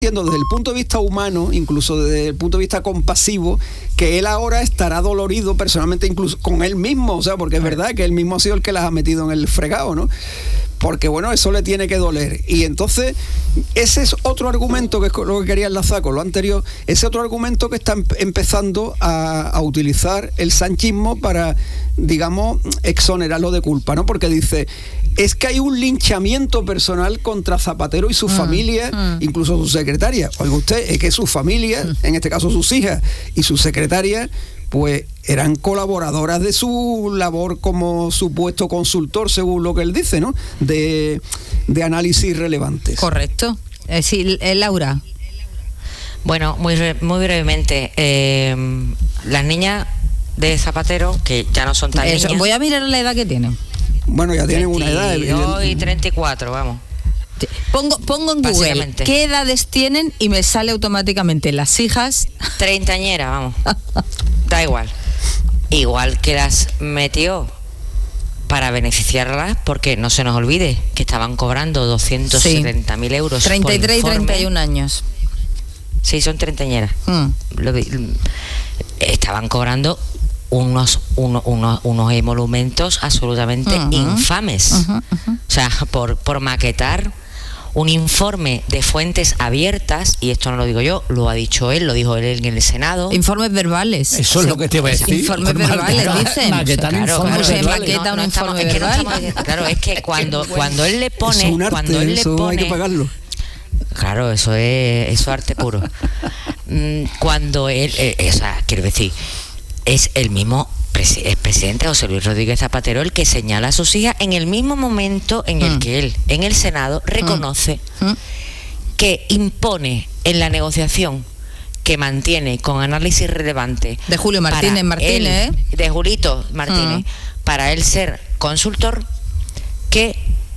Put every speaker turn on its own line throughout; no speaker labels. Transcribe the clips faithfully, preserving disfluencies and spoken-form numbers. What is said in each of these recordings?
desde el punto de vista humano, incluso desde el punto de vista compasivo, que él ahora estará dolorido personalmente, incluso con él mismo, o sea, porque es verdad que él mismo ha sido el que las ha metido en el fregado, ¿no? Porque bueno, eso le tiene que doler. Y entonces, ese es otro argumento, que es lo que quería enlazar con lo anterior, ese otro argumento que está empezando a, a utilizar el sanchismo para, digamos, exonerarlo de culpa, ¿no? Porque dice, es que hay un linchamiento personal contra Zapatero y su mm, familia, mm. incluso su secretaria. Oiga usted, es que su familia, mm. en este caso sus hijas y su secretaria, pues eran colaboradoras de su labor como supuesto consultor, según lo que él dice, ¿no? De, de análisis relevantes.
Correcto. Eh, sí, eh, Laura.
Bueno, muy, muy brevemente. Eh, las niñas de Zapatero, que ya no son tan
Eso,
niñas...
Voy a mirar la edad que tienen.
Bueno, ya tienen una edad.
treinta y dos y treinta y cuatro, vamos.
Pongo, pongo en Google qué edades tienen y me sale automáticamente las hijas.
Treintañera, vamos. Da igual. Igual que las metió para beneficiarlas, porque no se nos olvide que estaban cobrando doscientos setenta mil sí. euros.
treinta y tres y treinta y un años.
Sí, son treintañeras. Mm. Lo, estaban cobrando unos, uno, unos, unos emolumentos absolutamente uh-huh. infames. Uh-huh, uh-huh. O sea, por, por maquetar un informe de fuentes abiertas, y esto no lo digo yo, lo ha dicho él, lo dijo él en el Senado.
Informes verbales.
Eso es lo que te iba a decir.
Informes verbales, dicen.
Maquetar
claro,
informes
claro,
verbales.
Se maqueta
no,
un
no
informe
estamos,
verbal.
Es que no estamos, claro, es que cuando, cuando él le pone...
Es un arte,
cuando él le
eso
pone,
hay que pagarlo.
Claro, eso es, eso es arte puro. Cuando él... Eh, o sea, quiero decir, es el mismo... el presidente José Luis Rodríguez Zapatero el que señala a sus hijas en el mismo momento en el mm. que él en el Senado reconoce mm. que impone en la negociación que mantiene con análisis relevante
de Julio Martínez Martínez
él, de Julito Martínez mm. para él ser consultor, que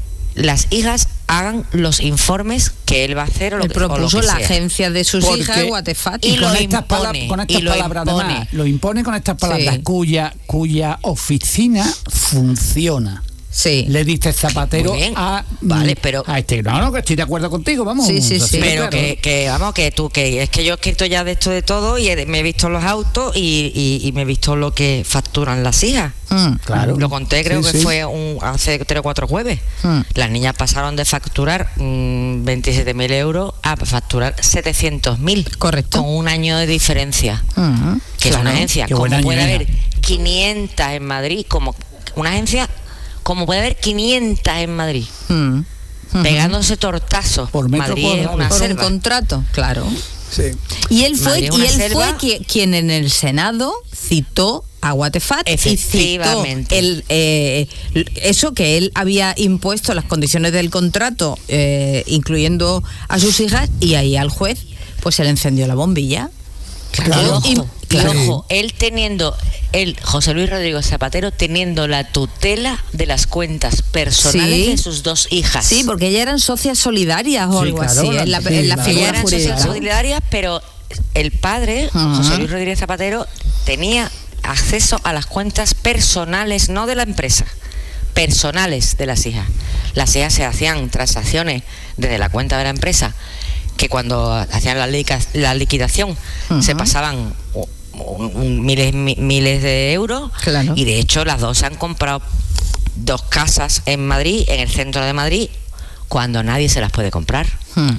las hijas hagan los informes que él va a hacer o lo,
él propuso
o lo que
la
sea.
agencia de sus
Porque,
hijas Guatefati
y, y con estas palabras, con estas palabras además, lo impone con estas palabras, sí. cuya cuya oficina funciona.
Sí.
Le dice Zapatero a
vale, pero
a este. No, no, que estoy de acuerdo contigo, vamos.
Sí, sí, sí.
Pero
claro.
que, que, vamos, que tú, que es que yo he escrito ya de esto de todo y he, me he visto los autos y, y, y me he visto lo que facturan las hijas.
Mm,
claro.
Lo conté, creo sí, que sí. fue un, hace tres o cuatro jueves. Mm. Las niñas pasaron de facturar mmm, veintisiete mil euros a facturar setecientos mil.
Correcto.
Con un año de diferencia.
Mm-hmm.
Que claro. Es una agencia.
Qué
como puede
año,
haber quinientas en Madrid, como una agencia... como puede haber quinientas en Madrid, mm. pegándose tortazos.
Por metro
Madrid es una
por
selva.
Un contrato, claro.
Sí.
Y él fue, y él
selva.
fue quien, quien en el Senado citó a Guatefat y citó el, eh, eso que él había impuesto, las condiciones del contrato, eh, incluyendo a sus hijas, y ahí al juez pues se le encendió la bombilla.
Claro. Y, ojo,
y, claro.
y ojo, él teniendo, él, José Luis Rodríguez Zapatero, teniendo la tutela de las cuentas personales sí. de sus dos hijas.
Sí, porque ellas eran socias solidarias o sí, algo claro, así, la, en la, sí, en la figura
eran
jurídica.
Socias solidarias, pero el padre, uh-huh. José Luis Rodríguez Zapatero, tenía acceso a las cuentas personales, no de la empresa, personales de las hijas. Las hijas se hacían transacciones desde la cuenta de la empresa, que cuando hacían la, lica, la liquidación uh-huh. se pasaban un, un, miles mi, miles de euros
claro.
y de hecho las dos han comprado dos casas en Madrid, en el centro de Madrid, cuando nadie se las puede comprar.
Uh-huh.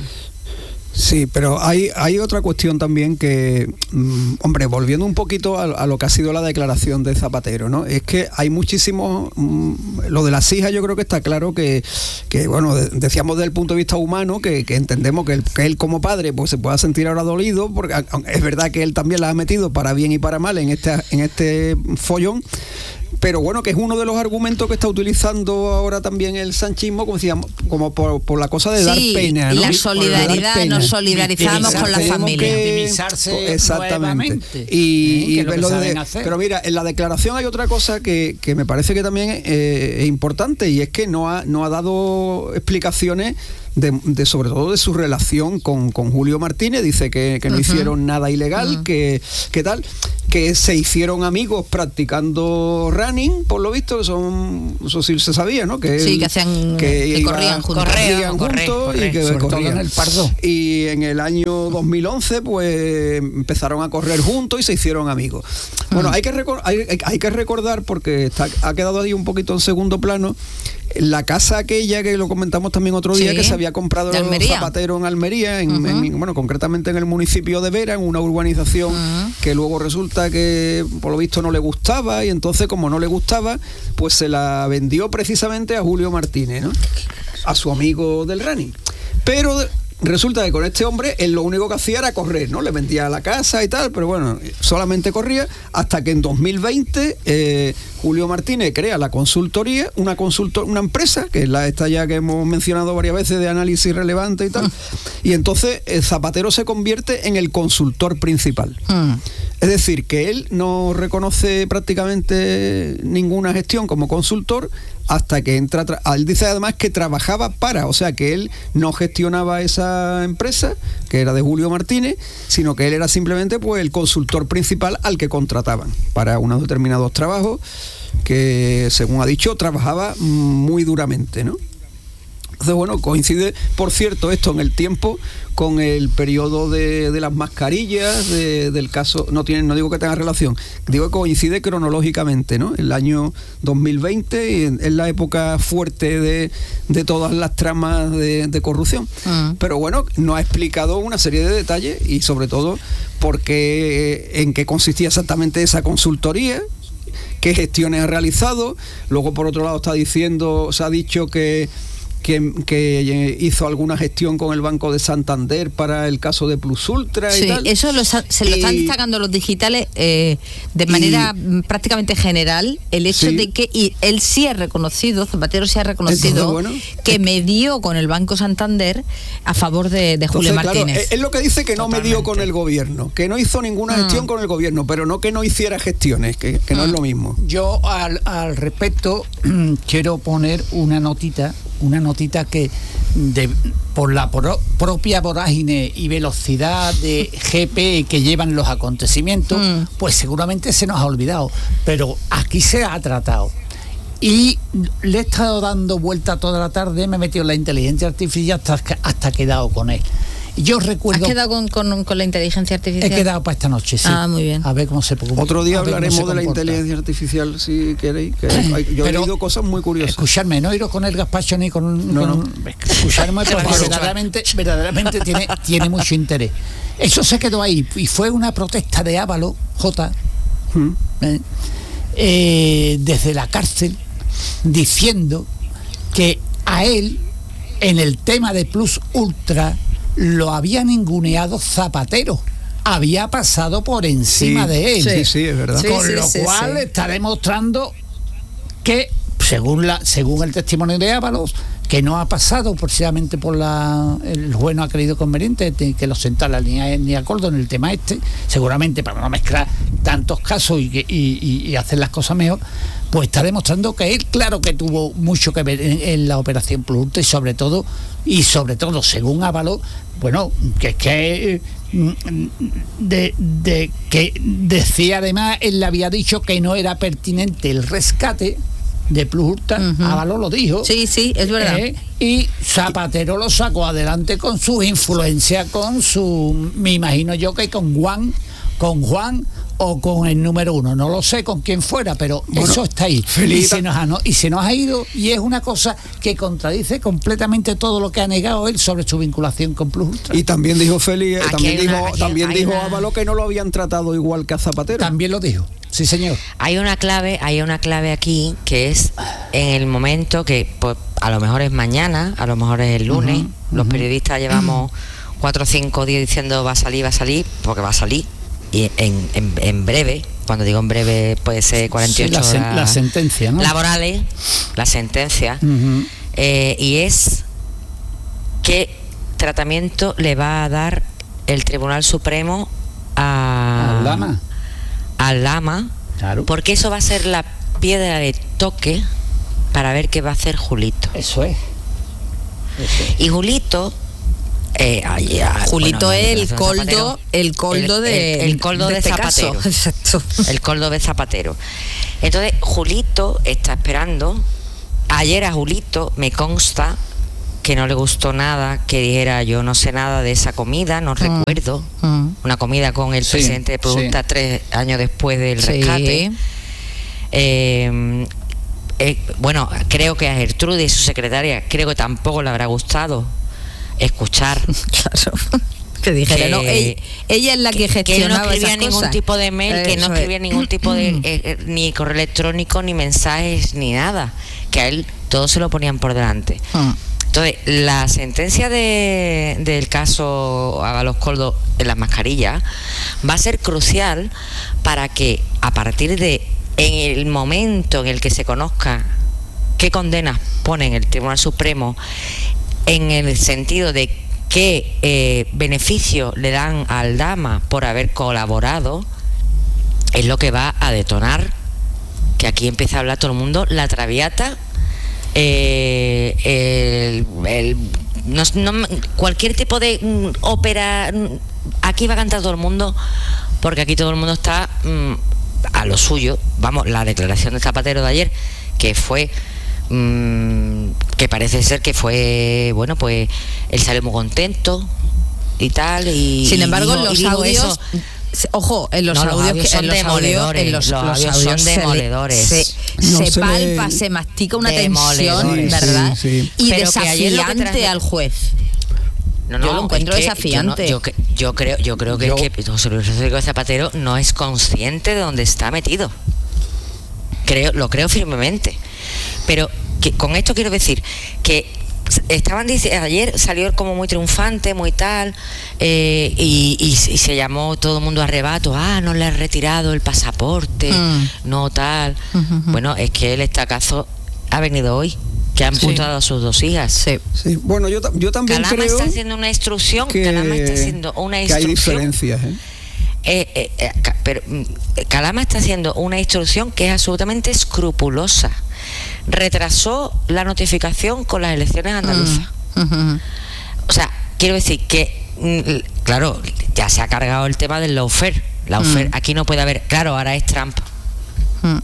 Sí, pero hay, hay otra cuestión también que, mmm, hombre, volviendo un poquito a, a lo que ha sido la declaración de Zapatero, ¿no? Es que hay muchísimos, mmm, lo de las hijas yo creo que está claro que, que bueno, de, decíamos desde el punto de vista humano, que, que entendemos que, el, que él como padre pues se pueda sentir ahora dolido, porque es verdad que él también la ha metido para bien y para mal en este, en este follón. Pero bueno, que es uno de los argumentos que está utilizando ahora también el sanchismo, como decíamos, como por, por la cosa de sí, dar pena, ¿no?
La solidaridad, nos solidarizamos con la familia.
Victimizarse
exactamente. Y, ¿eh? y lo de, pero mira, en la declaración hay otra cosa que, que me parece que también eh, es importante, y es que no ha, no ha dado explicaciones de, de sobre todo de su relación con, con Julio Martínez. Dice que, que no uh-huh. hicieron nada ilegal, uh-huh. que, que tal, que se hicieron amigos practicando running, por lo visto, que son, eso sí se sabía, ¿no? Que
sí,
él,
que hacían, que, que corrían juntos,
corrían
correr,
juntos
correr,
y que
sobre
corrían.
todo en el Pardo.
Y en el año dos mil once, pues empezaron a correr juntos y se hicieron amigos. Bueno, uh-huh. hay, que recor- hay, hay que recordar, porque está, ha quedado ahí un poquito en segundo plano, la casa aquella que lo comentamos también otro día, sí, que se había comprado el Zapatero en Almería, en, uh-huh. en, bueno, concretamente en el municipio de Vera, en una urbanización uh-huh. que luego resulta que por lo visto no le gustaba, y entonces como no le gustaba, pues se la vendió precisamente a Julio Martínez, ¿no? A su amigo del running. Pero resulta que con este hombre él lo único que hacía era correr, ¿no? Le vendía la casa y tal, pero bueno, solamente corría, hasta que en dos mil veinte eh, Julio Martínez crea la consultoría, una consultor, una empresa, que es la esta ya que hemos mencionado varias veces, de análisis relevante y tal, y entonces el Zapatero se convierte en el consultor principal. Mm. Es decir, que él no reconoce prácticamente ninguna gestión como consultor hasta que entra. Tra- él dice además que trabajaba para, o sea, que él no gestionaba esa empresa, que era de Julio Martínez, sino que él era simplemente pues el consultor principal al que contrataban para unos determinados trabajos que, según ha dicho, trabajaba muy duramente, ¿no? Entonces, bueno, coincide, por cierto, esto en el tiempo con el periodo de, de las mascarillas, de, del caso, no tiene, no digo que tenga relación, digo que coincide cronológicamente, ¿no? El año dos mil veinte y es la época fuerte de, de todas las tramas de, de corrupción. Uh-huh. Pero bueno, nos ha explicado una serie de detalles y sobre todo por qué, en qué consistía exactamente esa consultoría, qué gestiones ha realizado. Luego, por otro lado, está diciendo, se ha dicho que Que, que hizo alguna gestión con el Banco de Santander para el caso de Plus Ultra y
sí,
tal.
Eso lo, se lo y, están destacando los digitales eh, de manera y, prácticamente general, el hecho sí. de que y él sí ha reconocido, Zapatero sí ha reconocido, entonces, bueno, que medió con el Banco Santander a favor de, de Julio entonces, Martínez.
Claro, es lo que dice, que no Totalmente. medió con el gobierno, que no hizo ninguna gestión mm. con el gobierno, pero no que no hiciera gestiones, que, que mm. no es lo mismo.
Yo al, al respecto quiero poner una notita, una notita que de, por la pro, propia vorágine y velocidad de G P que llevan los acontecimientos, mm. pues seguramente se nos ha olvidado, pero aquí se ha tratado. Y le he estado dando vuelta toda la tarde, me he metido en la inteligencia artificial hasta, hasta quedado con él. Yo recuerdo.
¿Has quedado con, con, con la inteligencia artificial?
He quedado para esta noche, sí.
Ah, muy bien.
A ver cómo se comporta.
Otro día hablaremos de la inteligencia artificial, si queréis. Que hay, yo Pero, he leído cosas muy curiosas.
Escucharme, no he ido con el gazpacho ni con.
No,
con
no.
Escucharme porque verdaderamente, verdaderamente tiene, tiene mucho interés. Eso se quedó ahí y fue una protesta de Ávalo, J, hmm. eh, eh, desde la cárcel, diciendo que a él, en el tema de Plus Ultra, lo había ninguneado Zapatero, había pasado por encima
sí,
de él.
Sí, sí, es verdad.
Sí, Con
sí,
lo
sí,
cual
sí.
está demostrando que, según la según el testimonio de Ábalos, que no ha pasado precisamente por la... El juez no ha creído conveniente que lo sentara ni a, ni a Coldo en el tema este, seguramente para no mezclar tantos casos y, que, y, y hacer las cosas mejor, pues está demostrando que él, claro que tuvo mucho que ver en, en la operación Plus Ultra, y sobre todo, y sobre todo, según Ábalos, bueno, que es que... De, de que decía además, él le había dicho que no era pertinente el rescate de Plus Ultra, uh-huh. Ábalos lo dijo.
Sí, sí, es verdad.
Eh, y Zapatero lo sacó adelante con su influencia, con su, me imagino yo que con Juan, con Juan o con el número uno, no lo sé con quién fuera, pero bueno, eso está ahí. Y se, nos ha, no, y se nos ha ido, y es una cosa que contradice completamente todo lo que ha negado él sobre su vinculación con Plus Ultra.
Y también dijo Félix,
Aquí
también dijo,
una, aquí
también dijo
una...
Ábalos que no lo habían tratado igual que a Zapatero.
También lo dijo. Sí, señor.
Hay una clave, hay una clave aquí, que es en el momento que, pues, a lo mejor es mañana, a lo mejor es el lunes, uh-huh, los uh-huh. periodistas llevamos uh-huh. cuatro o cinco días diciendo va a salir, va a salir, porque va a salir, y en, en, en breve, cuando digo en breve puede ser cuarenta y ocho
sí, la,
horas
la sentencia, ¿no?
laborales, la sentencia, uh-huh. eh, y es qué tratamiento le va a dar el Tribunal Supremo a...
¿Al Lama?
al Lama, claro. Porque eso va a ser la piedra de toque para ver qué va a hacer Julito.
Eso es.
Y Julito... Eh, ay, ay,
Julito
bueno,
es el coldo, el coldo
el,
de
el, el coldo de,
de este
Zapatero.
Caso. Exacto.
El coldo de Zapatero. Entonces, Julito está esperando. Ayer a Julito me consta que no le gustó nada, que dijera yo no sé nada de esa comida, no mm. recuerdo. Mm. Una comida con el sí, presidente de Producta sí. tres años después del sí. rescate. Eh, eh, bueno, creo que a Gertrudis, su secretaria, creo que tampoco le habrá gustado escuchar
claro que dijera que, no ella, ella es la que, que gestionaba
que no escribía ningún
cosas.
tipo de mail, Eso que no escribía es. ningún tipo de eh, eh, ni correo electrónico, ni mensajes, ni nada, que a él todo se lo ponían por delante. hmm. Entonces, la sentencia de, del caso Ábalos Coldo en las mascarillas va a ser crucial para que a partir de en el momento en el que se conozca qué condenas pone en el Tribunal Supremo, en el sentido de qué eh, beneficio le dan a Aldama por haber colaborado, es lo que va a detonar que aquí empieza a hablar todo el mundo, la Traviata, eh, el, el, no, no, cualquier tipo de mm, ópera, mm, aquí va a cantar todo el mundo, porque aquí todo el mundo está mm, a lo suyo. Vamos, la declaración de Zapatero de ayer, que fue... Mm, que parece ser que fue, bueno, pues él salió muy contento y tal, y
sin embargo
y digo,
los
y
audios
eso,
ojo, en los
no,
audios,
audios son
en los
demoledores,
audios, en los,
los,
los
audios
audios
son demoledores,
se,
no
se,
se
palpa,
le...
se mastica una
demoledores.
tensión, ¿verdad?
Sí, sí.
Y
pero
desafiante
traje...
al juez.
No, no,
yo lo encuentro
es que
desafiante.
Yo, no, yo, yo creo, yo creo que, yo... Es que José Luis Rodríguez Zapatero no es consciente de dónde está metido. Creo, lo creo firmemente. Pero que, con esto quiero decir que estaban diciendo, ayer salió como muy triunfante, muy tal, eh, y, y, y se llamó todo el mundo a arrebato, ah, no le ha retirado el pasaporte, mm. no tal. Uh-huh. Bueno, es que el estacazo ha venido hoy, que ha amputado sí. a sus dos hijas.
Sí, sí. Bueno, yo, yo también
Calama
creo
está haciendo una instrucción,
que,
Calama está haciendo una instrucción.
Que hay diferencias, ¿eh?
Eh, eh, eh, pero Calama está haciendo una instrucción que es absolutamente escrupulosa. Retrasó la notificación con las elecciones andaluzas. Uh, uh-huh. O sea, quiero decir que, claro, ya se ha cargado el tema del lawfare. Lawfare, uh. aquí no puede haber, claro, ahora es Trump.
Uh.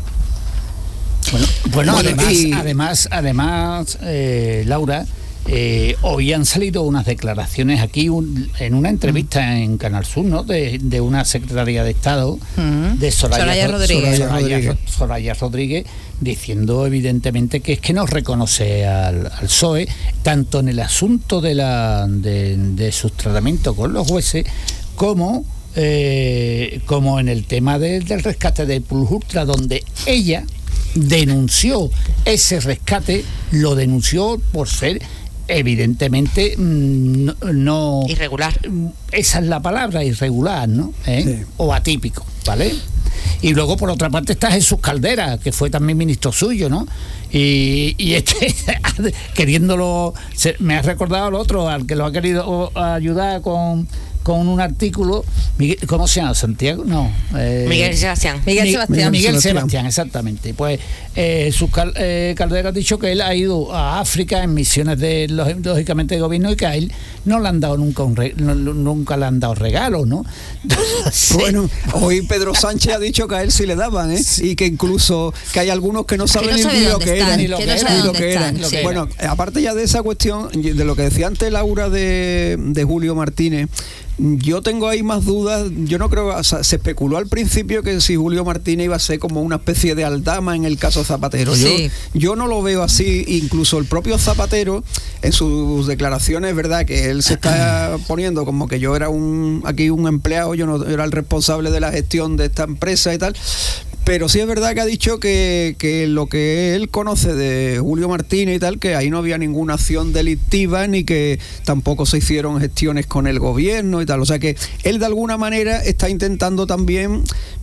Bueno, bueno, además, y... además, además, eh, Laura, eh, hoy han salido unas declaraciones aquí un, en una entrevista uh. en Canal Sur, ¿no? De, de una secretaria de Estado, uh. de Soraya,
Soraya, Rodríguez.
Soraya, Rodríguez. Soraya Rodríguez, diciendo evidentemente que es que no reconoce al, al P S O E, tanto en el asunto de, la, de, de sus tratamientos con los jueces, como, eh, como en el tema de, del rescate de Plus Ultra, donde ella denunció ese rescate, lo denunció por ser evidentemente no, no
irregular,
esa es la palabra, irregular, ¿no? ¿Eh? Sí. O atípico, ¿vale? Y luego por otra parte está Jesús Caldera, que fue también ministro suyo, ¿no? Y, y este queriéndolo, se, me ha recordado al otro, al que lo ha querido ayudar con con un artículo, Miguel, ¿cómo se llama? ¿Santiago? No. Eh,
Miguel Sebastián.
Miguel Sebastián.
Miguel Sebastián, Sebastián exactamente. Pues eh, Jesús Cal, eh, Caldera ha dicho que él ha ido a África en misiones de, lógicamente, de gobierno, y que a él no le han dado nunca un re, no, nunca le han dado regalos, ¿no?
Sí. Bueno, hoy Pedro Sánchez ha dicho que a él sí le daban, ¿eh? Sí. Y que incluso que hay algunos que no saben que no sabe ni lo que eran, ni lo que eran. Bueno, aparte ya de esa cuestión, de lo que decía antes Laura de, de Julio Martínez, yo tengo ahí más dudas. Yo no creo, o sea, se especuló al principio que si Julio Martínez iba a ser como una especie de Aldama en el caso Zapatero. Sí. Yo, yo no lo veo así. Incluso el propio Zapatero, en sus declaraciones, verdad, que él se está poniendo como que yo era un aquí un empleado, yo no era el responsable de la gestión de esta empresa y tal. Pero sí es verdad que ha dicho que, que lo que él conoce de Julio Martínez y tal, que ahí no había ninguna acción delictiva ni que tampoco se hicieron gestiones con el gobierno y tal. O sea que él de alguna manera está intentando también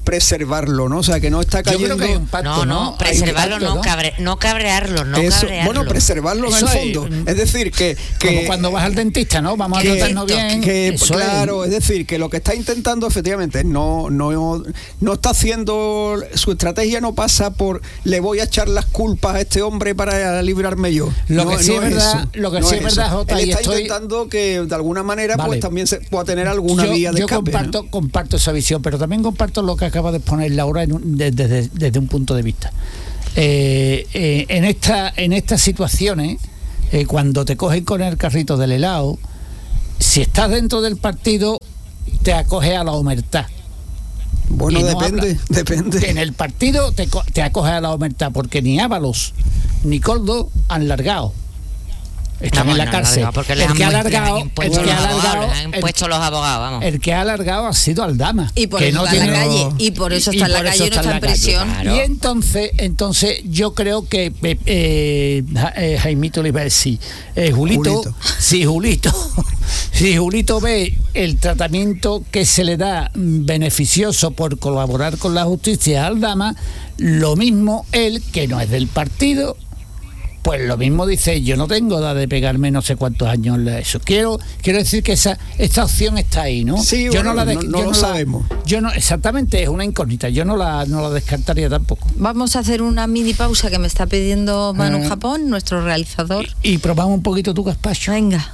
preservarlo, ¿no? O sea, que no está cayendo...
Yo creo que hay un pacto,
no, no,
¿no?
preservarlo,
Pacto,
no,
¿no?
Cabre, no cabrearlo, no
Eso,
cabrearlo.
bueno, preservarlo en
Eso
el
es,
fondo.
mm,
Es decir, que... que
Como cuando vas al dentista, ¿no? Vamos a
que,
tratarnos bien.
que,
eso
claro,
es.
es decir, que lo que está intentando efectivamente no, no, no está haciendo, su estrategia no pasa por le voy a echar las culpas a este hombre para librarme yo.
Lo
no,
que sí
no
es verdad,
eso,
lo que
no
sí es verdad,
eso.
Jota,
Él
y
está
estoy...
intentando que de alguna manera
Vale.
pues también se pueda tener alguna
yo,
vía de
yo
escape,
comparto,
¿no?
comparto esa visión, pero también comparto lo que acaba de exponer Laura en un, desde, desde, desde un punto de vista. Eh, eh, en esta en estas situaciones, eh, cuando te cogen con el carrito del helado, si estás dentro del partido, te acoges a la omertad.
Bueno,
Y no
depende,
habla.
depende.
En el partido te, co- te acoges a la omertad, porque ni Ábalos ni Coldo han largado. Están
Vamos,
en la
no,
cárcel.
no, porque les
el
han
que ha
mu- les han
alargado, el
impuesto
que
los
ha
abogados,
alargado,
les han
el-
impuesto los abogados, vamos.
el que ha alargado ha sido Aldama.
Y por
que
eso
no
está en
tiene-
la calle. Y por eso
y
está en la
por eso
calle y no está en
la calle.
prisión.
Claro.
Y entonces, entonces yo creo que eh, eh, Ja- eh, Jaimito le iba a decir, eh, Julito,
Julito.
si Julito, si Julito ve el tratamiento que se le da mm, beneficioso por colaborar con la justicia a Aldama, lo mismo él, que no es del partido, pues lo mismo dice, yo no tengo edad de pegarme no sé cuántos años en eso. Quiero quiero decir que esa esta opción está ahí, ¿no?
Sí,
yo
bueno,
no la de-
no- no
yo
lo
la-
sabemos.
yo no exactamente, es una incógnita. Yo no la no la descartaría tampoco.
Vamos a hacer una mini pausa que me está pidiendo Manu
Eh.
Japón, nuestro realizador.
Y probamos un poquito tu gazpacho.
Venga.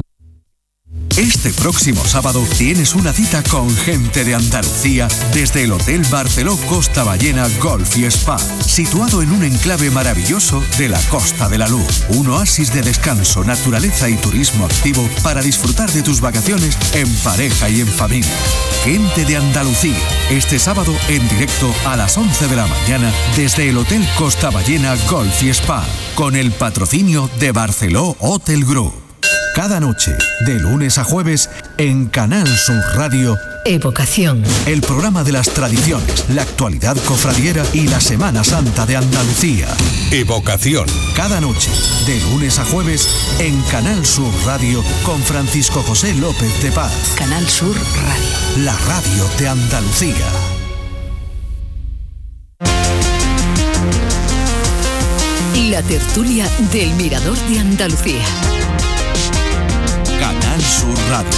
Este próximo sábado tienes una cita con gente de Andalucía desde el Hotel Barceló Costa Ballena Golf y Spa, situado en un enclave maravilloso de la Costa de la Luz. Un oasis de descanso, naturaleza y turismo activo para disfrutar de tus vacaciones en pareja y en familia. Gente de Andalucía, este sábado en directo a las once de la mañana desde el Hotel Costa Ballena Golf y Spa, con el patrocinio de Barceló Hotel Group. Cada noche, de lunes a jueves, en Canal Sur Radio,
Evocación.
el programa de las tradiciones, la actualidad cofradiera y la Semana Santa de Andalucía.
Evocación.
Cada noche, de lunes a jueves, en Canal Sur Radio, con Francisco José López de Paz.
Canal Sur Radio.
La radio de Andalucía.
La tertulia del Mirador de Andalucía.
Canal Sur Radio.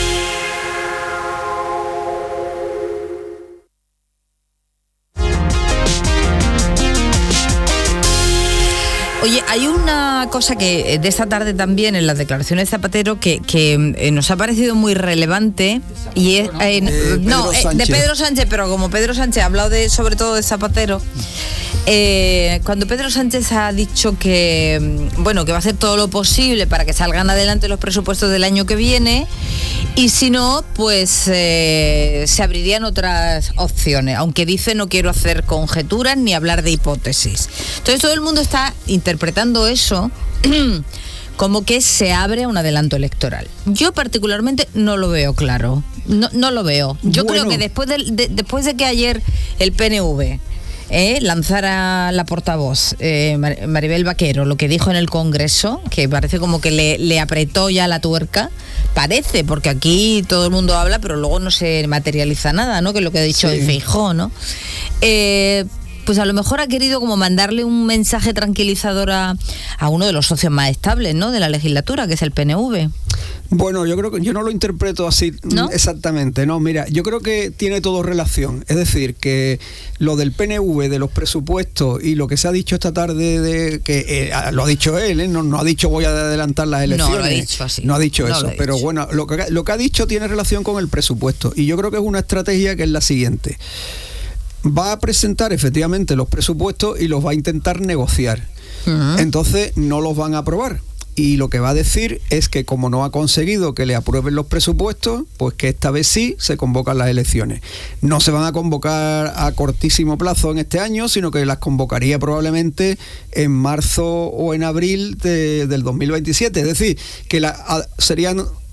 Oye, hay una cosa que eh, de esta tarde también en las declaraciones de Zapatero que, que eh, nos ha parecido muy relevante y es eh,
De
no
Pedro
eh, de
Sánchez.
Pedro Sánchez, pero como Pedro Sánchez ha hablado de sobre todo de Zapatero, eh, cuando Pedro Sánchez ha dicho que mm, bueno que va a hacer todo lo posible para que salgan adelante los presupuestos del año que viene y si no pues eh, se abrirían otras opciones, aunque dice no quiero hacer conjeturas ni hablar de hipótesis. Entonces todo el mundo está interpretando eso como que se abre a un adelanto electoral. Yo particularmente no lo veo claro, no, no lo veo. Yo
Bueno.
creo que después de, de- después de que ayer el P N V eh, lanzara la portavoz eh, Mar- Maribel Vaquero lo que dijo en el Congreso, que parece como que le, le apretó ya la tuerca, parece, porque aquí todo el mundo habla pero luego no se materializa nada, ¿no? Que es lo que ha dicho
Sí.
el Feijóo, ¿no? Eh, pues a lo mejor ha querido como mandarle un mensaje tranquilizador a, a uno de los socios más estables, ¿no? De la legislatura, que es el P N V.
Bueno, yo creo que yo no lo interpreto así
¿No?
exactamente, no, mira, yo creo que tiene todo relación, es decir, que lo del P N V, de los presupuestos y lo que se ha dicho esta tarde, de que eh, lo ha dicho él, ¿eh? no, no ha dicho voy a adelantar las
No,
elecciones,
lo ha dicho así.
no ha dicho
No
eso,
lo ha
pero
dicho.
bueno, lo que, lo que ha dicho tiene relación con el presupuesto y yo creo que es una estrategia que es la siguiente. Va a presentar efectivamente los presupuestos y los va a intentar negociar.
Ujú.
Entonces no los van a aprobar. Y lo que va a decir es que como no ha conseguido que le aprueben los presupuestos, pues que esta vez sí se convocan las elecciones. No se van a convocar a cortísimo plazo en este año, sino que las convocaría probablemente en marzo o en abril de- del dos mil veintisiete. Es decir, que la, a- serían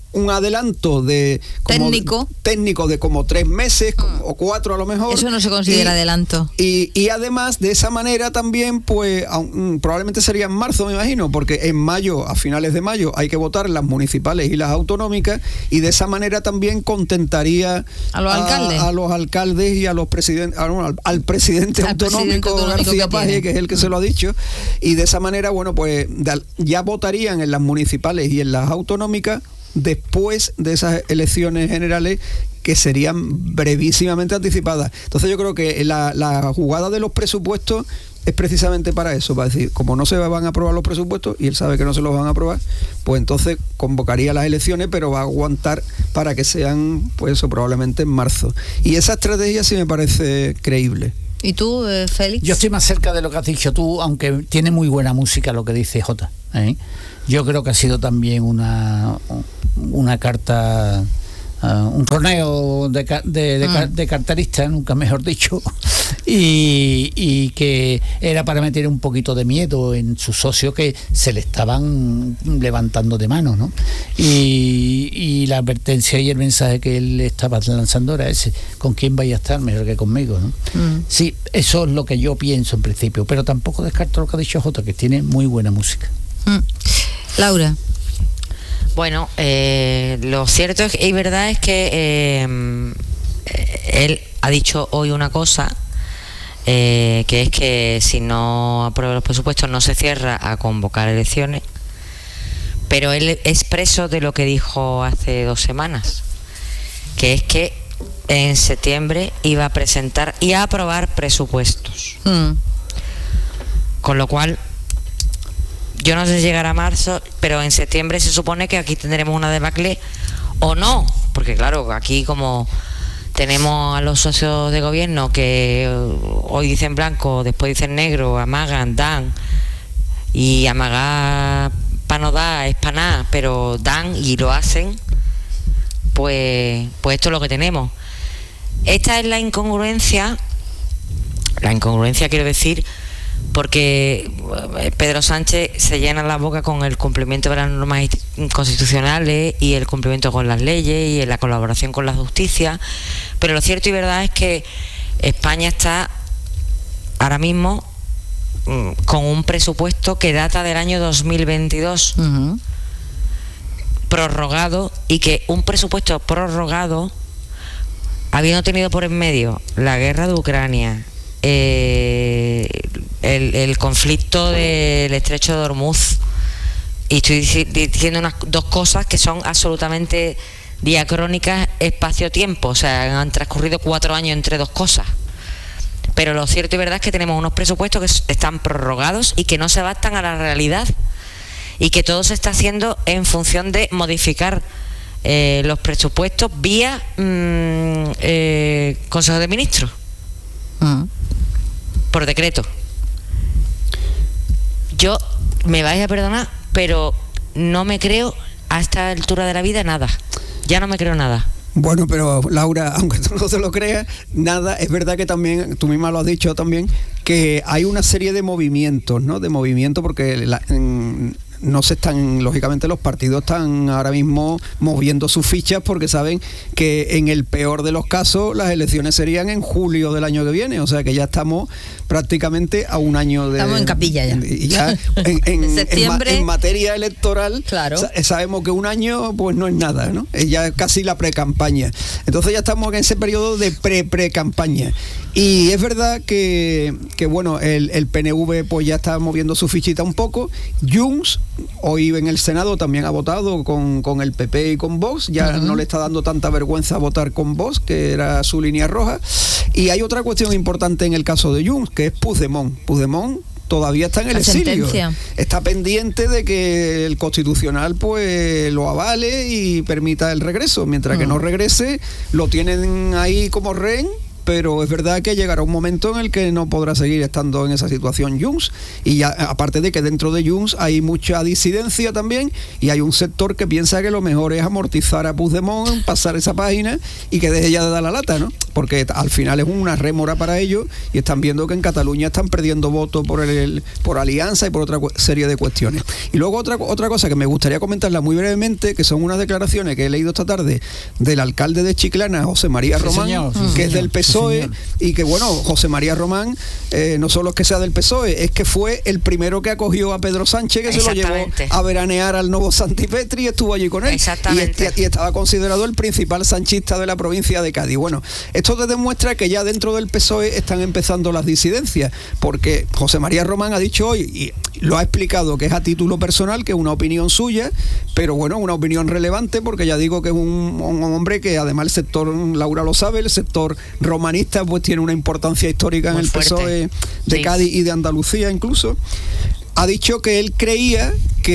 un adelanto de como
técnico
técnico de como tres meses mm. o cuatro a lo mejor.
Eso no se considera
y,
adelanto.
Y, y además de esa manera también, pues aun, probablemente sería en marzo, me imagino, porque en mayo, a finales de mayo, hay que votar las municipales y las autonómicas, y de esa manera también contentaría
a los alcaldes,
a, a los alcaldes y a los presidentes, al, al presidente al autonómico, presidente autonómico García que Paje, que es el que mm. se lo ha dicho, y de esa manera, bueno, pues ya votarían en las municipales y en las autonómicas después de esas elecciones generales, que serían brevísimamente anticipadas. Entonces yo creo que la, la jugada de los presupuestos es precisamente para eso, para decir, como no se van a aprobar los presupuestos y él sabe que no se los van a aprobar, pues entonces convocaría las elecciones, pero va a aguantar para que sean, pues eso, probablemente en marzo. Y esa estrategia sí me parece creíble.
¿Y tú, eh, Félix?
Yo estoy más cerca de lo que has dicho tú, aunque tiene muy buena música lo que dice Jota, ¿eh? Yo creo que ha sido también una, una carta, uh, un roneo de, de, de, mm. de carterista, nunca mejor dicho, y, y que era para meter un poquito de miedo en sus socios que se le estaban levantando de mano, ¿no? Y, y la advertencia y el mensaje que él estaba lanzando era ese: ¿con quién vaya a estar? Mejor que conmigo, ¿no? Mm. Sí, eso es lo que yo pienso en principio, pero tampoco descarto lo que ha dicho Jota, que tiene muy buena música.
Mm. Laura.
Bueno, eh, lo cierto es, y verdad es que eh, él ha dicho hoy una cosa, eh, que es que si no aprueba los presupuestos no se cierra a convocar elecciones, pero él es preso de lo que dijo hace dos semanas, que es que en septiembre iba a presentar y a aprobar presupuestos. Mm. Con lo cual, yo no sé si llegará a marzo, pero en septiembre se supone que aquí tendremos una debacle o no, porque claro, aquí como tenemos a los socios de gobierno que hoy dicen blanco, después dicen negro, amagan, dan, y amagar para no dar es para nada, pero dan y lo hacen, pues, pues esto es lo que tenemos. Esta es la incongruencia, la incongruencia quiero decir, porque Pedro Sánchez se llena la boca con el cumplimiento de las normas constitucionales y el cumplimiento con las leyes y la colaboración con la justicia, pero lo cierto y verdad es que España está ahora mismo con un presupuesto que data del año dos mil veintidós, uh-huh. prorrogado, y que un presupuesto prorrogado, habiendo tenido por en medio la guerra de Ucrania, Eh, el, el conflicto del estrecho de Hormuz, y estoy diciendo unas dos cosas que son absolutamente diacrónicas espacio-tiempo, o sea, han transcurrido cuatro años entre dos cosas, pero lo cierto y verdad es que tenemos unos presupuestos que están prorrogados y que no se adaptan a la realidad, y que todo se está haciendo en función de modificar eh, los presupuestos vía mmm, eh, Consejo de Ministros. Uh-huh. Por decreto. Yo, me vais a perdonar, pero no me creo a esta altura de la vida nada. Ya no me creo nada.
Bueno, pero Laura, aunque tú no te lo creas, nada, es verdad que también, tú misma lo has dicho también, que hay una serie de movimientos, ¿no? De movimientos, porque la, en, no se están, lógicamente los partidos están ahora mismo moviendo sus fichas, porque saben que en el peor de los casos las elecciones serían en julio del año que viene, o sea que ya estamos prácticamente a un año de...
Estamos en capilla ya.
Y ya en, en,
septiembre,
en, en materia electoral,
claro.
Sabemos que un año pues no es nada, ¿no? Es ya casi la pre-campaña. Entonces ya estamos en ese periodo de pre-pre-campaña. Y es verdad que, que bueno, el, el P N V pues ya está moviendo su fichita un poco. Junts hoy en el Senado también ha votado con, con el P P y con Vox, ya uh-huh. no le está dando tanta vergüenza votar con Vox, que era su línea roja. Y hay otra cuestión importante en el caso de Junts, que es Puigdemont. Puigdemont todavía está en el
la
exilio.
Sentencia.
Está pendiente de que el Constitucional pues lo avale y permita el regreso. Mientras uh-huh. que no regrese, lo tienen ahí como rehén, pero es verdad que llegará un momento en el que no podrá seguir estando en esa situación Junts, y ya, aparte de que dentro de Junts hay mucha disidencia también, y hay un sector que piensa que lo mejor es amortizar a Puigdemont, pasar esa página y que deje ya de dar la lata, ¿no? Porque al final es una rémora para ellos, y están viendo que en Cataluña están perdiendo votos por el, por alianza y por otra serie de cuestiones. Y luego otra, otra cosa que me gustaría comentarla muy brevemente, que son unas declaraciones que he leído esta tarde del alcalde de Chiclana, José María
sí,
Román,
señor, sí,
que
señor,
es del P S O E,
sí,
y que bueno, José María Román eh, no solo es que sea del P S O E, es que fue el primero que acogió a Pedro Sánchez, que se lo llevó a veranear al Nuevo Santipetri, y estuvo allí con él.
Exactamente.
Y, y estaba considerado el principal sanchista de la provincia de Cádiz. Bueno, esto te demuestra que ya dentro del P S O E están empezando las disidencias, porque José María Román ha dicho hoy, y lo ha explicado, que es a título personal, que es una opinión suya, pero bueno, una opinión relevante, porque ya digo que es un, un hombre que además el sector, Laura lo sabe, el sector romanista pues tiene una importancia histórica Muy en el fuerte. P S O E de sí. Cádiz y de Andalucía incluso. Ha dicho que él creía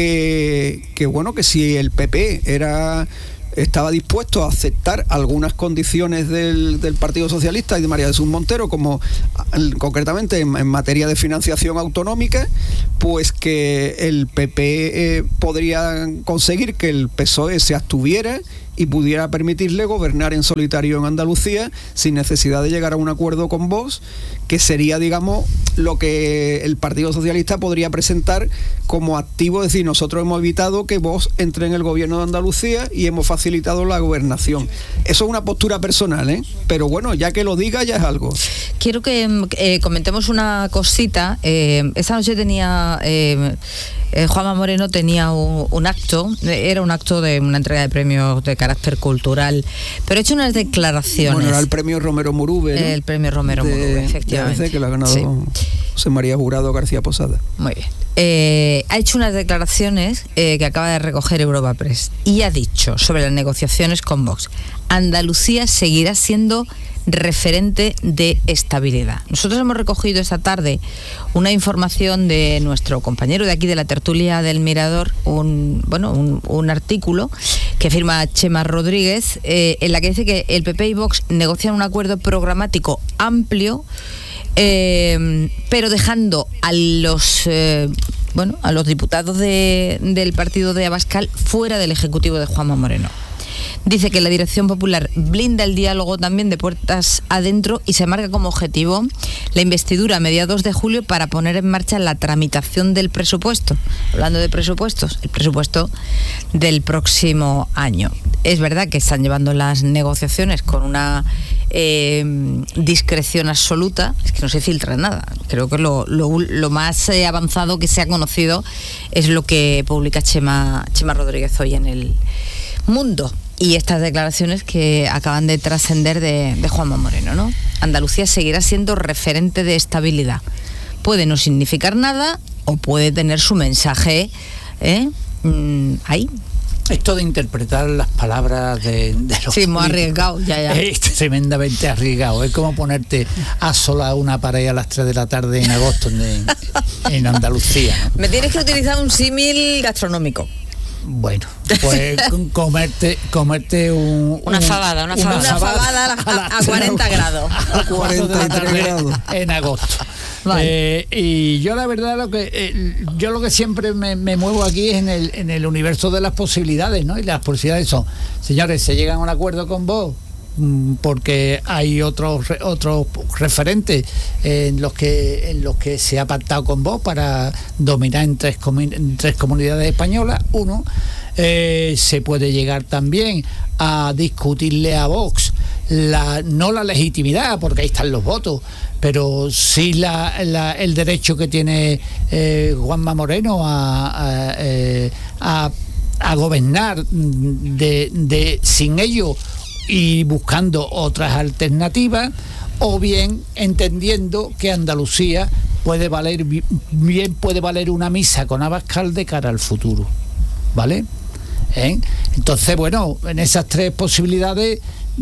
que, que bueno, que si el P P era... estaba dispuesto a aceptar algunas condiciones del, del Partido Socialista y de María Jesús Montero, como concretamente en, en materia de financiación autonómica, pues que el P P eh, podría conseguir que el P S O E se abstuviera y pudiera permitirle gobernar en solitario en Andalucía sin necesidad de llegar a un acuerdo con Vox, que sería, digamos, lo que el Partido Socialista podría presentar como activo, es decir, nosotros hemos evitado que Vox entre en el gobierno de Andalucía y hemos facilitado la gobernación. Eso es una postura personal, ¿eh? Pero bueno, ya que lo diga, ya es algo.
Quiero que eh, comentemos una cosita. Eh, esta noche tenía... Eh, Eh, Juanma Moreno tenía un, un acto, era un acto de una entrega de premios de carácter cultural, pero ha hecho unas declaraciones.
Bueno, era el premio Romero Murube, ¿no?
El premio Romero de, Murube, efectivamente.
De A B C, que lo ha ganado sí. José María Jurado García Posada.
Muy bien. Eh, ha hecho unas declaraciones eh, que acaba de recoger Europa Press y ha dicho sobre las negociaciones con Vox: Andalucía seguirá siendo referente de estabilidad. Nosotros hemos recogido esta tarde una información de nuestro compañero de aquí de la tertulia del Mirador, un bueno un, un artículo que firma Chema Rodríguez, eh, en la que dice que el P P y Vox negocian un acuerdo programático amplio, eh, pero dejando a los eh, bueno a los diputados de, del partido de Abascal fuera del ejecutivo de Juanma Moreno. Dice que la Dirección Popular blinda el diálogo también de puertas adentro y se marca como objetivo la investidura a mediados de julio para poner en marcha la tramitación del presupuesto. Hablando de presupuestos, el presupuesto del próximo año. Es verdad que están llevando las negociaciones con una eh, discreción absoluta, es que no se filtra nada. Creo que lo, lo, lo más eh, avanzado que se ha conocido es lo que publica Chema, Chema Rodríguez hoy en El Mundo. Y estas declaraciones que acaban de trascender de, de Juanma Moreno, ¿no? Andalucía seguirá siendo referente de estabilidad. Puede no significar nada o puede tener su mensaje ¿eh? mm, ahí.
Esto de interpretar las palabras de, de los...
Sí, muy arriesgado, ya, ya.
Es tremendamente arriesgado. Es como ponerte a sola una pared a las tres de la tarde en agosto en, en Andalucía, ¿no?
Me tienes que utilizar un símil gastronómico.
Bueno, pues comerte comerte un,
una fabada, una fabada,
una fabada a, a, a cuarenta grados.
A cuarenta y tres grados.
En agosto. Vale. Eh, y yo la verdad lo que eh, yo lo que siempre me, me muevo aquí es en el en el universo de las posibilidades, ¿no? Y las posibilidades son, señores, se llegan a un acuerdo con vos porque hay otros otros referentes en los que en los que se ha pactado con Vox para dominar en tres, en tres comunidades españolas. Uno, eh, se puede llegar también a discutirle a Vox la no la legitimidad, porque ahí están los votos, pero sí la, la, el derecho que tiene eh, Juanma Moreno a, a, a, a gobernar de, de sin ello y buscando otras alternativas, o bien entendiendo que Andalucía puede valer bien puede valer una misa con Abascal de cara al futuro, ¿vale? ¿Eh? Entonces, bueno, en esas tres posibilidades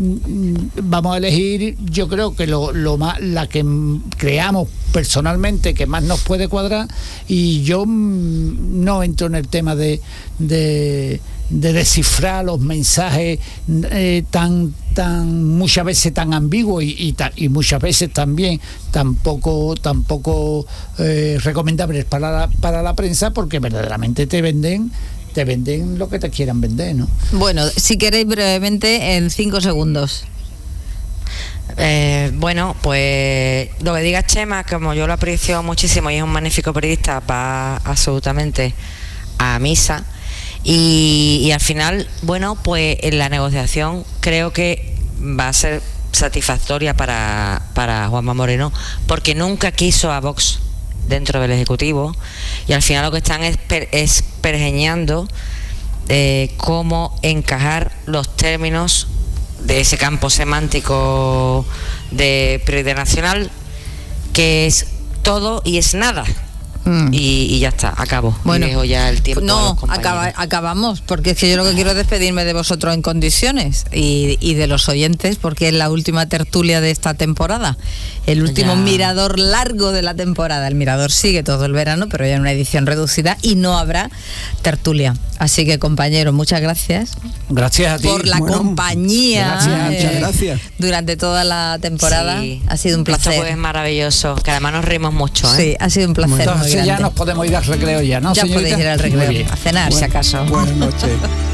vamos a elegir, yo creo que lo, lo más, la que creamos personalmente que más nos puede cuadrar, y yo no entro en el tema de, de de descifrar los mensajes eh, tan tan muchas veces tan ambiguos y, y, ta, y muchas veces también tampoco tampoco eh, recomendables para la, para la prensa, porque verdaderamente te venden te venden lo que te quieran vender, ¿no?
Bueno, si queréis brevemente en cinco segundos.
Eh, bueno, pues lo que diga Chema, como yo lo aprecio muchísimo y es un magnífico periodista, va absolutamente a misa. Y, y al final, bueno, pues en la negociación creo que va a ser satisfactoria para, para Juanma Moreno, porque nunca quiso a Vox dentro del Ejecutivo, y al final lo que están es, per, es pergeñando eh, cómo encajar los términos de ese campo semántico de prioridad nacional, que es todo y es nada. Mm. Y, y ya está, acabo.
Bueno,
y dejo ya el tiempo.
No, acaba, acabamos, porque es que yo lo que quiero es despedirme de vosotros en condiciones y, y de los oyentes, porque es la última tertulia de esta temporada, el último ya. mirador largo de la temporada. El mirador sigue todo el verano, pero ya en una edición reducida y no habrá tertulia. Así que, compañeros, muchas gracias.
Gracias a ti.
Por la bueno, compañía.
Gracias, eh, muchas gracias.
Durante toda la temporada.
Sí,
ha sido un placer.
Esto es maravilloso, que además nos reímos mucho, ¿eh?
Sí, ha sido un placer.
Entonces ya nos podemos ir al recreo ya, ¿no,
Ya
señorita?
podéis ir al recreo, a cenar,
bueno,
si acaso.
Buenas noches.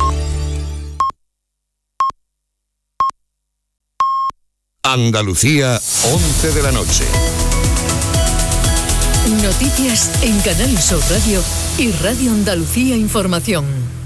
Andalucía, once de la noche.
Noticias en Canal Sur Radio y Radio Andalucía Información.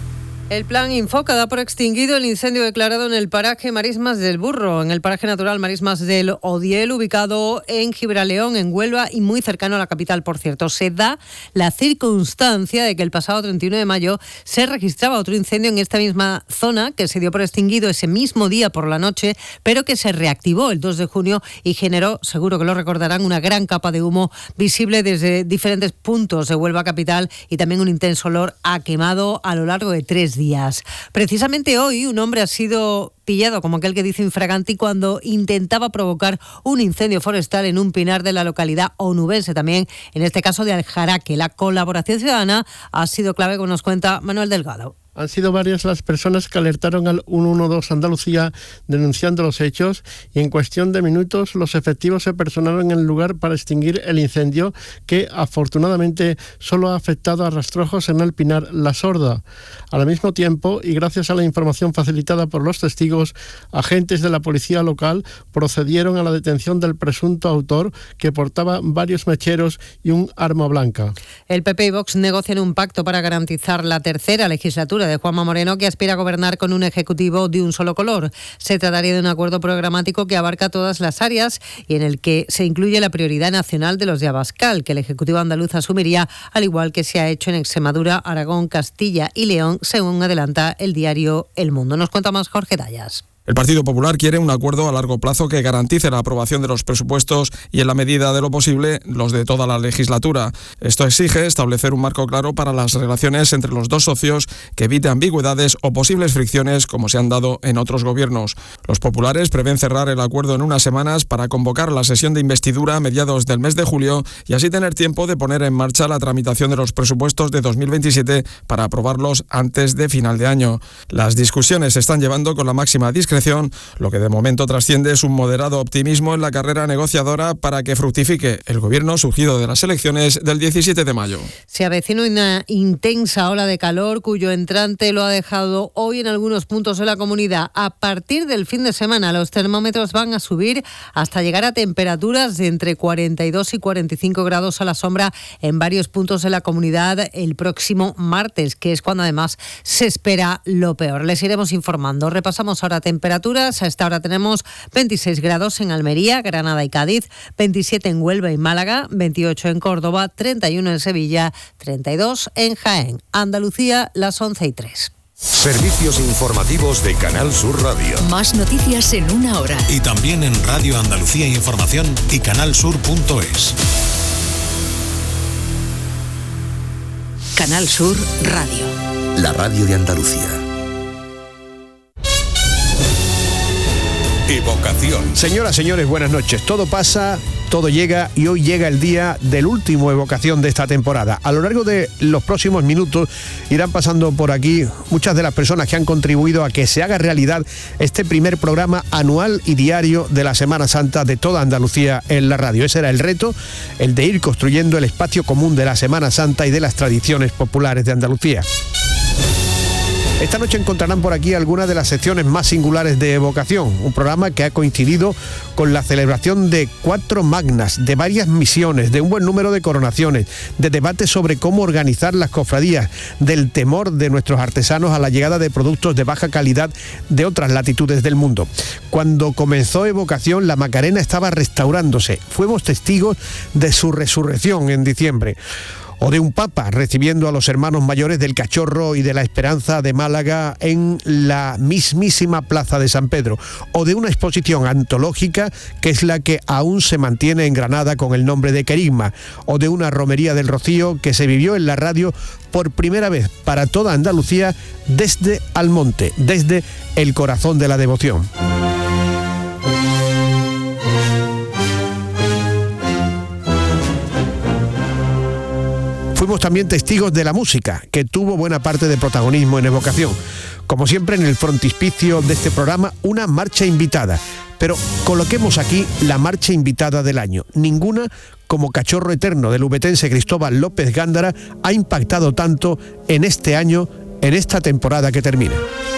El plan Infoca da por extinguido el incendio declarado en el paraje Marismas del Burro, en el paraje natural Marismas del Odiel, ubicado en Gibraleón, en Huelva, y muy cercano a la capital, por cierto. Se da la circunstancia de que el pasado treinta y uno de mayo se registraba otro incendio en esta misma zona, que se dio por extinguido ese mismo día por la noche, pero que se reactivó el dos de junio y generó, seguro que lo recordarán, una gran capa de humo visible desde diferentes puntos de Huelva capital, y también un intenso olor a quemado a lo largo de tres días. Precisamente hoy un hombre ha sido pillado, como aquel que dice infraganti, cuando intentaba provocar un incendio forestal en un pinar de la localidad onubense, también en este caso de Aljaraque. La colaboración ciudadana ha sido clave, como nos cuenta Manuel Delgado.
Han sido varias las personas que alertaron al ciento doce Andalucía denunciando los hechos, y en cuestión de minutos los efectivos se personaron en el lugar para extinguir el incendio, que afortunadamente solo ha afectado a rastrojos en el pinar La Sorda. Al mismo tiempo, y gracias a la información facilitada por los testigos, agentes de la policía local procedieron a la detención del presunto autor, que portaba varios mecheros y un arma blanca.
El P P y Vox negocian un pacto para garantizar la tercera legislatura de Juanma Moreno, que aspira a gobernar con un ejecutivo de un solo color. Se trataría de un acuerdo programático que abarca todas las áreas y en el que se incluye la prioridad nacional de los de Abascal, que el Ejecutivo andaluz asumiría, al igual que se ha hecho en Extremadura, Aragón, Castilla y León, según adelanta el diario El Mundo. Nos cuenta más Jorge Dallas.
El Partido Popular quiere un acuerdo a largo plazo que garantice la aprobación de los presupuestos y, en la medida de lo posible, los de toda la legislatura. Esto exige establecer un marco claro para las relaciones entre los dos socios que evite ambigüedades o posibles fricciones, como se han dado en otros gobiernos. Los populares prevén cerrar el acuerdo en unas semanas para convocar la sesión de investidura a mediados del mes de julio y así tener tiempo de poner en marcha la tramitación de los presupuestos de dos mil veintisiete para aprobarlos antes de final de año. Las discusiones se están llevando con la máxima discreción. Lo que de momento trasciende es un moderado optimismo en la carrera negociadora para que fructifique el gobierno surgido de las elecciones del diecisiete de mayo.
Se avecina una intensa ola de calor cuyo entrante lo ha dejado hoy en algunos puntos de la comunidad. A partir del fin de semana los termómetros van a subir hasta llegar a temperaturas de entre cuarenta y dos y cuarenta y cinco grados a la sombra en varios puntos de la comunidad el próximo martes, que es cuando además se espera lo peor. Les iremos informando. Repasamos ahora temperaturas. Temperaturas, a esta hora tenemos veintiséis grados en Almería, Granada y Cádiz, veintisiete en Huelva y Málaga, veintiocho en Córdoba, treinta y uno en Sevilla, treinta y dos en Jaén. Andalucía, las once y tres.
Servicios informativos de Canal Sur Radio.
Más noticias en una hora.
Y también en Radio Andalucía Información y canal sur punto es.
Canal Sur Radio.
La radio de Andalucía. Evocación.
Señoras, señores, buenas noches. Todo pasa, todo llega y hoy llega el día del último Evocación de esta temporada. A lo largo de los próximos minutos irán pasando por aquí muchas de las personas que han contribuido a que se haga realidad este primer programa anual y diario de la Semana Santa de toda Andalucía en la radio. Ese era el reto, el de ir construyendo el espacio común de la Semana Santa y de las tradiciones populares de Andalucía. Esta noche encontrarán por aquí algunas de las secciones más singulares de Evocación, un programa que ha coincidido con la celebración de cuatro magnas, de varias misiones, de un buen número de coronaciones, de debates sobre cómo organizar las cofradías, del temor de nuestros artesanos a la llegada de productos de baja calidad de otras latitudes del mundo. Cuando comenzó Evocación, la Macarena estaba restaurándose. Fuimos testigos de su resurrección en diciembre. O de un papa recibiendo a los hermanos mayores del Cachorro y de la Esperanza de Málaga en la mismísima Plaza de San Pedro. O de una exposición antológica que es la que aún se mantiene en Granada con el nombre de Querigma. O de una romería del Rocío que se vivió en la radio por primera vez para toda Andalucía desde Almonte, desde el corazón de la devoción. Fuimos también testigos de la música, que tuvo buena parte de protagonismo en Evocación. Como siempre, en el frontispicio de este programa, una marcha invitada. Pero coloquemos aquí la marcha invitada del año. Ninguna, como Cachorro Eterno del ubetense Cristóbal López Gándara, ha impactado tanto en este año, en esta temporada que termina.